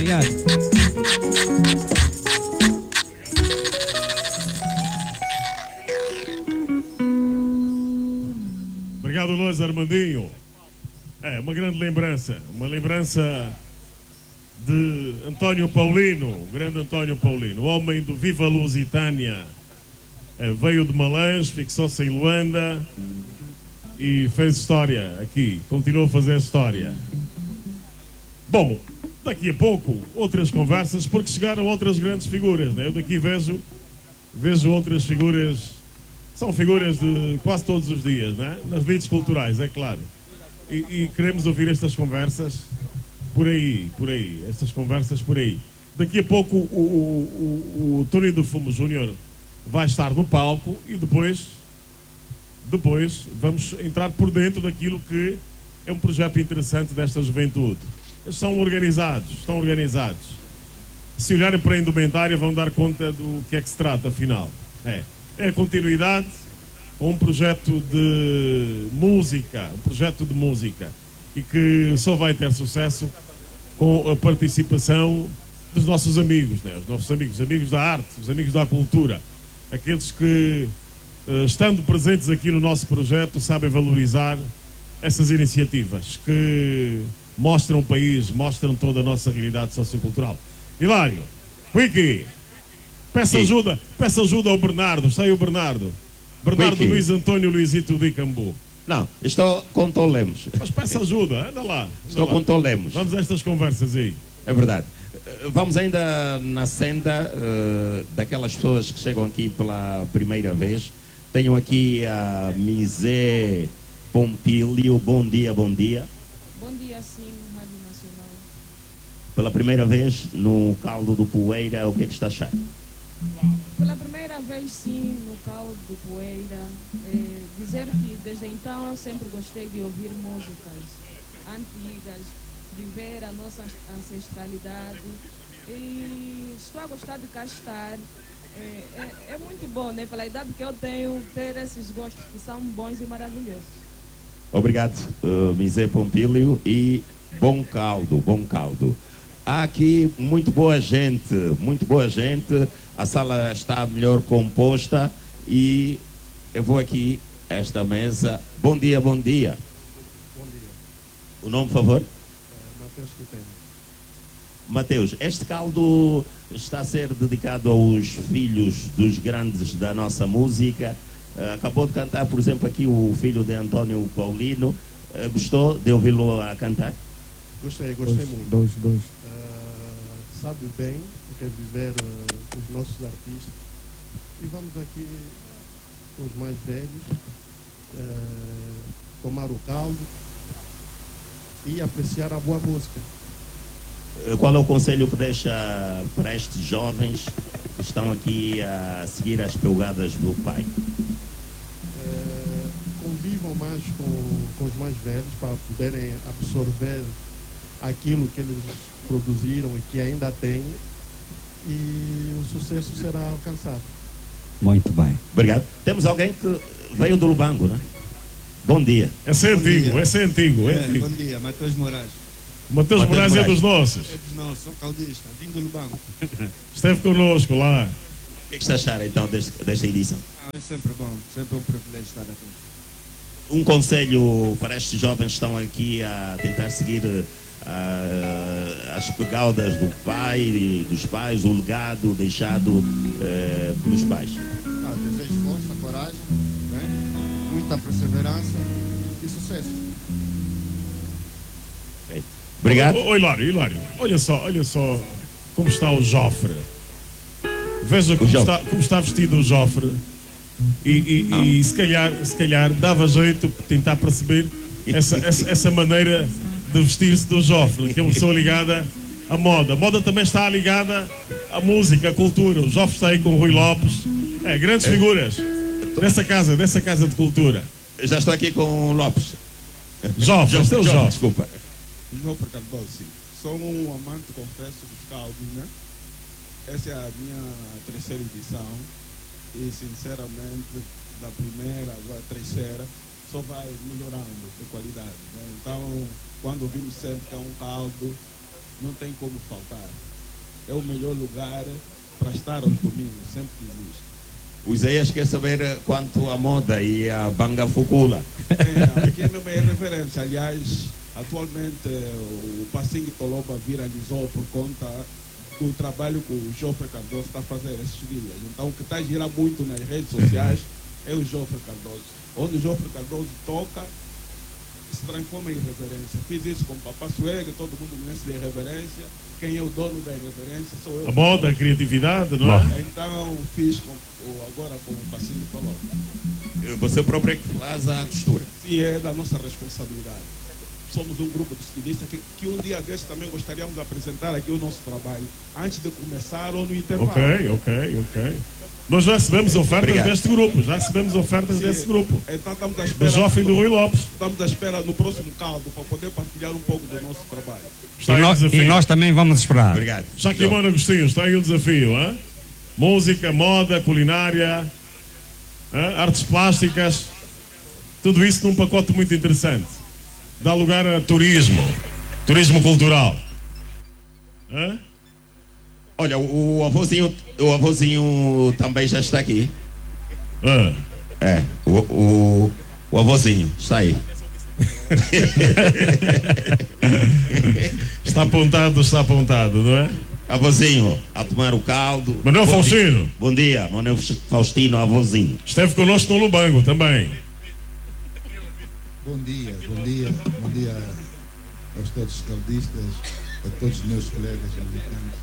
Obrigado. Obrigado, Luiz Armandinho. É uma grande lembrança, uma lembrança de António Paulino, o grande António Paulino, o homem do Viva Lusitânia. Veio de Malães, fixou-se em Luanda e fez história aqui, continuou a fazer história. Bom, daqui a pouco outras conversas, porque chegaram outras grandes figuras, né? Eu daqui vejo outras figuras, são figuras de quase todos os dias, né? Nas vidas culturais, é claro. E queremos ouvir estas conversas por aí, estas conversas por aí. Daqui a pouco o Tony do Fumo Júnior vai estar no palco e depois vamos entrar por dentro daquilo que é um projeto interessante desta juventude. Eles estão organizados. Se olharem para a indumentária vão dar conta do que é que se trata, afinal. É a continuidade com um projeto de música, e que só vai ter sucesso com a participação dos nossos amigos, né? Os nossos amigos da arte, os amigos da cultura, aqueles que, estando presentes aqui no nosso projeto, sabem valorizar essas iniciativas que mostram o país, mostram toda a nossa realidade sociocultural. Hilário, Wiki, peça ajuda ao Bernardo. Está aí o Bernardo Wiki. Luiz Antônio Luizito de Cambu. Não, estou com Tom Lemos. Mas peça ajuda, anda lá. Estou com Tom Lemos. Vamos a estas conversas aí. É verdade. Vamos ainda na senda daquelas pessoas que chegam aqui pela primeira vez. Tenho aqui a Misé Pompílio. Bom dia, bom dia. Bom dia, sim, Rádio Nacional. Pela primeira vez no Caldo do Poeira, o que é que está a achar? Pela primeira vez, sim, no Caldo do Poeira. Dizer que desde então eu sempre gostei de ouvir músicas antigas, de ver a nossa ancestralidade. E estou a gostar de cá estar. É muito bom, né? Pela idade que eu tenho, ter esses gostos que são bons e maravilhosos. Obrigado, Misé Pompílio, e bom caldo. Há aqui muito boa gente. A sala está melhor composta e eu vou aqui a esta mesa. Bom dia. Bom dia. O nome, por favor? Mateus Quintana. Mateus, este caldo está a ser dedicado aos filhos dos grandes da nossa música. Acabou de cantar, por exemplo, aqui o filho de António Paulino. Gostou de ouvi-lo a cantar? Gostei muito. Dois. Sabe bem o que é viver os nossos artistas. E vamos aqui com os mais velhos tomar o caldo e apreciar a boa música. Qual é o conselho que deixa para estes jovens que estão aqui a seguir as pegadas do pai? Convivam mais com os mais velhos para poderem absorver aquilo que eles produziram e que ainda têm, e o sucesso será alcançado. Muito bem. Obrigado. Temos alguém que veio do Lubango, né? Bom dia. Esse é antigo. Bom dia, Matheus Moraes. Mateus Moraes é dos nossos. É dos nossos, sou caldista, vim do Lubango. Esteve connosco lá. O que é que você acharam então desta edição? É sempre bom, sempre um privilégio estar aqui. Um conselho para estes jovens que estão aqui a tentar seguir as pegadas do pai e dos pais, o legado deixado pelos pais. Desejo força, coragem, né? Muita perseverança e sucesso. Obrigado. Hilário, olha só como está o Jofre. Veja como está vestido o Jofre. E se calhar dava jeito de tentar perceber essa maneira de vestir-se do Jofre, que é uma pessoa ligada à moda. A moda também está ligada à música, à cultura. O Jofre está aí com o Rui Lopes. Grandes figuras dessa casa de cultura. Já estou aqui com o Lopes. Jofre, desculpa. João Cardoso, sim. Sou um amante, confesso, dos caldos, né? Essa é a minha terceira edição e, sinceramente, da primeira agora a terceira, só vai melhorando de qualidade, né? Então, quando ouvimos sempre que é um caldo, não tem como faltar. É o melhor lugar para estar aos domingos, sempre que existe. O Isaías quer saber quanto à moda e a Banga Fukula. Aqui não é referência. Aliás, atualmente o Passinho Toloba viralizou por conta do trabalho que o Joffre Cardoso está fazendo esses dias. Então, o que está a girar muito nas redes sociais é o Joffre Cardoso. Onde o Joffre Cardoso toca, se transforma em reverência. Fiz isso com o Papá Suega, todo mundo conhece de reverência. Quem é o dono da reverência sou eu. A moda, a criatividade, não é? Então, fiz agora com o Passinho Toloba. Você próprio é que faz a costura. Sim, é da nossa responsabilidade. Somos um grupo de estilistas que um dia desse também gostaríamos de apresentar aqui o nosso trabalho, antes de começar ou no intervalo. Ok. Nós já recebemos ofertas deste grupo, desse grupo. Então estamos à Do espera. Joffre e do Rui Lopes. Estamos à espera no próximo caldo para poder partilhar um pouco do nosso trabalho. Está aí o E desafio. nós também vamos esperar. Obrigado. Shaquimano Agostinho, está aí o desafio, hein? Música, moda, culinária, hein? Artes plásticas, tudo isso num pacote muito interessante. Dá lugar a turismo cultural. Hein? Olha, o avôzinho também já está aqui. Ah. É, o avôzinho está aí. Está apontado, não é? Avôzinho, a tomar o caldo. Manuel Bom Faustino. dia. Bom dia, Manuel Faustino, avôzinho. Esteve connosco no Lubango também. Bom dia aos todos os caldistas, a todos os meus colegas americanos.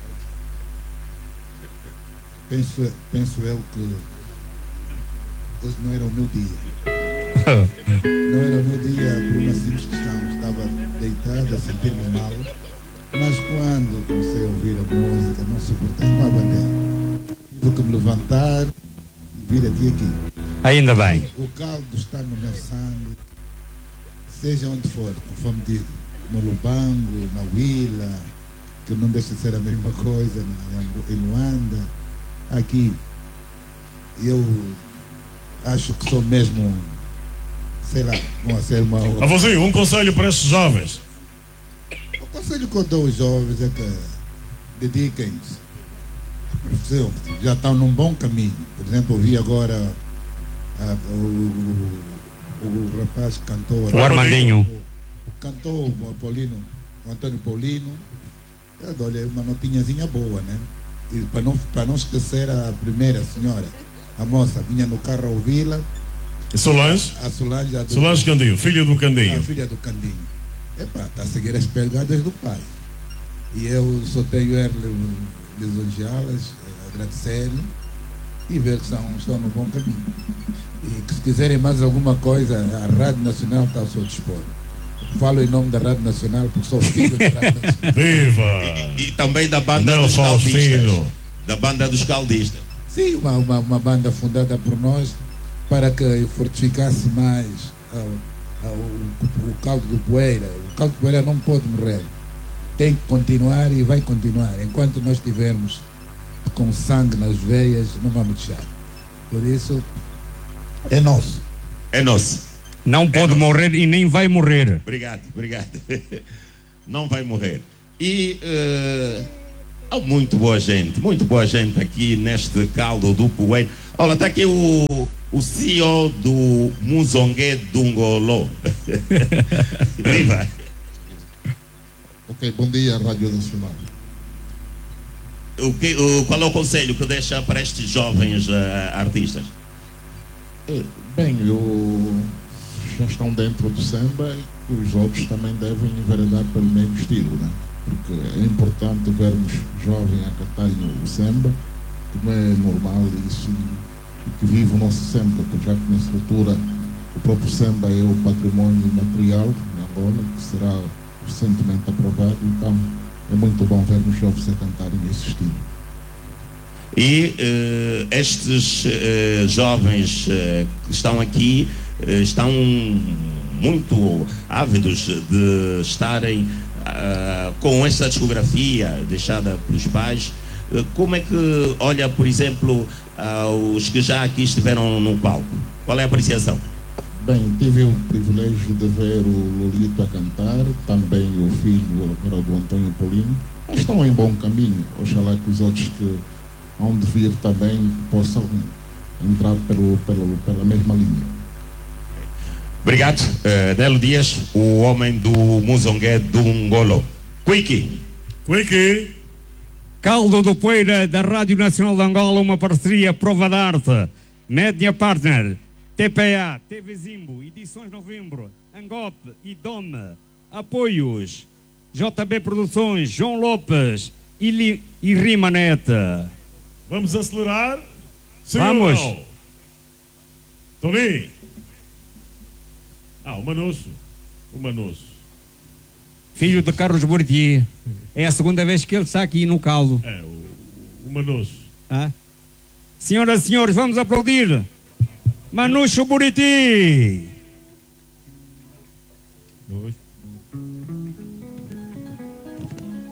Penso eu que hoje não era o meu dia. Não era o meu dia por uma simples questão. Estava deitado a sentir-me mal, mas quando comecei a ouvir a música, não suportei, não aguentei. Tive que me levantar e vir até aqui. Ainda bem. O caldo está no meu sangue, seja onde for, conforme digo, no Lubango, na Huila, que não deixa de ser a mesma coisa, em Luanda, aqui. Eu acho que sou mesmo, sei lá, não ser uma... Avôzinho, um conselho para estes jovens. O conselho que eu dou aos jovens é que dediquem-se à profissão, já estão num bom caminho. Por exemplo, eu vi agora o rapaz que cantou... O Armandinho. Cantou o Antônio Paulino. Olha, uma notinhazinha boa, né? E para não esquecer a primeira senhora, a moça, vinha no carro a ouvi-la. Solange? A Solange Candinho, filha do a Candinho. filha do Candinho. Está a seguir as pegadas do pai. E eu só tenho a lisonjeá-las, agradecer-lhe e ver que estão no bom caminho. E que se quiserem mais alguma coisa, a Rádio Nacional está ao seu dispor. Falo em nome da Rádio Nacional porque sou filho da Rádio Nacional. Viva! E também da banda Manuel dos caldistas. Faustino. Da banda dos caldistas. Sim, uma banda fundada por nós para que fortificasse mais o caldo do Poeira. O caldo do Poeira não pode morrer. Tem que continuar e vai continuar. Enquanto nós estivermos com sangue nas veias, não vamos deixar. Por isso, é nosso. É nosso. Não pode morrer e nem vai morrer. Obrigado. Não vai morrer. E há muito boa gente aqui neste caldo do Poeira. Olha, está aqui o CEO do Muzongue Dungolo. Viva! Ok, bom dia, Rádio Nacional. Qual é o conselho que deixa para estes jovens artistas? Bem, já estão dentro do samba e os outros também devem enveredar pelo mesmo estilo, né? Porque é importante vermos jovens a cantarem o samba, que não é normal isso, e que vive o nosso samba, porque já que nessa altura o próprio samba é o patrimônio material de Angola, que será recentemente aprovado, então é muito bom vermos jovens a cantarem esse estilo. E estes jovens que estão aqui estão muito ávidos de estarem com esta discografia deixada pelos pais. Como é que olha, por exemplo, os que já aqui estiveram no palco? Qual é a apreciação? Bem, tive o privilégio de ver o Lolito a cantar, também o filho agora do Antônio Paulino. Estão em bom caminho. Oxalá que os outros que hão de vir também possam entrar pela mesma linha. Obrigado. Nelo Dias, o homem do Muzongué do Ngolo. Quiki. Quiki. Caldo do Poeira, da Rádio Nacional de Angola, uma parceria Prova de Arte, Média Partner, TPA, TV Zimbo, Edições Novembro, Angop e Dome, Apoios, JB Produções, João Lopes e Rimaneta. Vamos acelerar? Sim. Vamos. Toninho. O Manosso. O Manosso. Filho de Carlos Buriti. É a segunda vez que ele está aqui no caldo. É, o Manosso. Senhoras e senhores, vamos aplaudir Manucho Buriti.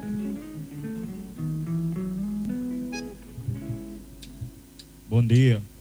Bom dia.